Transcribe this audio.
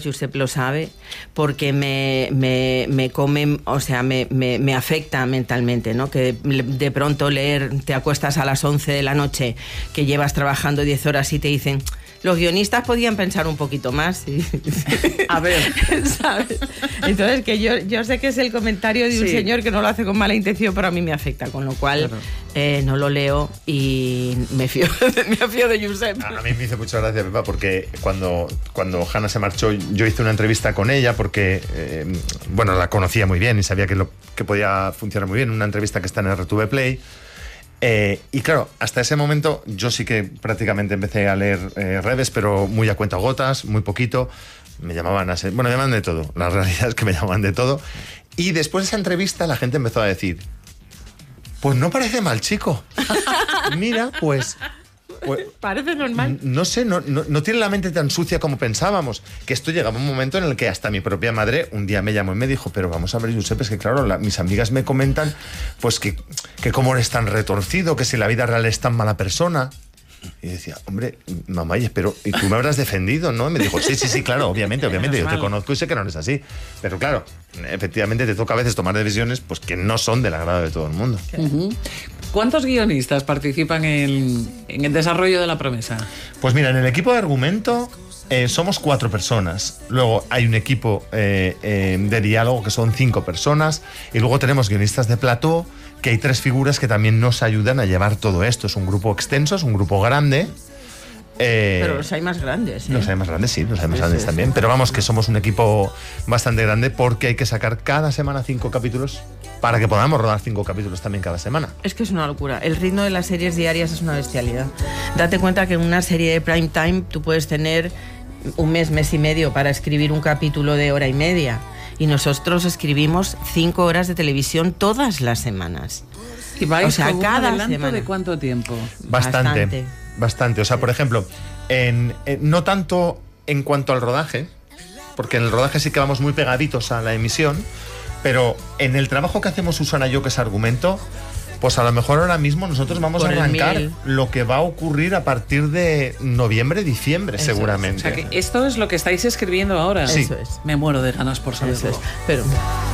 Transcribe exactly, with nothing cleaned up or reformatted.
Josep lo sabe, porque me, me, me come, o sea, me, me, me afecta mentalmente, ¿no? Que de, de pronto leer, te acuestas a las once de la noche, que llevas trabajando diez horas y te dicen... Los guionistas podían pensar un poquito más. ¿Sí? A ver, ¿sabes? Entonces, que yo, yo sé que es el comentario de un sí. señor que no lo hace con mala intención, pero a mí me afecta, con lo cual Claro. eh, no lo leo y me fío, me fío de Josep. A mí me hizo mucha gracia, Pepa, porque cuando, cuando Hanna se marchó, yo hice una entrevista con ella porque, eh, bueno, la conocía muy bien y sabía que, lo, que podía funcionar muy bien, una entrevista que está en R T V Play. Eh, y claro, hasta ese momento yo sí que prácticamente empecé a leer eh, redes, pero muy a cuentagotas, muy poquito. Me llamaban a ser, bueno, me llamaban de todo. La realidad es que me llamaban de todo. Y después de esa entrevista la gente empezó a decir, pues no parece mal chico. Mira, pues... Pues, parece normal. No sé, no, no, no tiene la mente tan sucia como pensábamos. Que esto llegaba un momento en el que hasta mi propia madre un día me llamó y me dijo, pero vamos a ver, Josep, es que claro, la, mis amigas me comentan pues que, que cómo eres tan retorcido, que si la vida real es tan mala persona. Y decía, hombre, mamá, y espero, y tú me habrás defendido, ¿no? Y me dijo, sí, sí, sí, claro, obviamente, obviamente, yo te conozco y sé que no eres así. Pero claro, efectivamente te toca a veces tomar decisiones pues que no son del agrado de todo el mundo. Uh-huh. ¿Cuántos guionistas participan en, en el desarrollo de La Promesa? Pues mira, en el equipo de argumento eh, somos cuatro personas. Luego hay un equipo eh, eh, de diálogo que son cinco personas. Y luego tenemos guionistas de plató, que hay tres figuras que también nos ayudan a llevar todo esto. Es un grupo extenso, es un grupo grande. Eh, Pero los hay más grandes, ¿eh? Los hay más grandes, sí, los hay más Sí, grandes sí, también. sí. Pero vamos, que somos un equipo bastante grande porque hay que sacar cada semana cinco capítulos para que podamos rodar cinco capítulos también cada semana. Es que es una locura. El ritmo de las series diarias es una bestialidad. Date cuenta que en una serie de prime time tú puedes tener un mes, mes y medio para escribir un capítulo de hora y media. Y nosotros escribimos cinco horas de televisión todas las semanas. ¿Y vais O sea, con un cada adelanto semana. de cuánto tiempo? Bastante. Bastante. Bastante. O sea, por ejemplo, en, en- no tanto en cuanto al rodaje, porque en el rodaje sí que vamos muy pegaditos a la emisión, pero en el trabajo que hacemos Susana y yo, que es argumento, pues a lo mejor ahora mismo nosotros vamos Por a el arrancar miel. lo que va a ocurrir a partir de noviembre, diciembre, Eso es. seguramente. O sea, que esto es lo que estáis escribiendo ahora. Sí. Eso es. Me muero de ganas por Eso saberlo. es. Pero...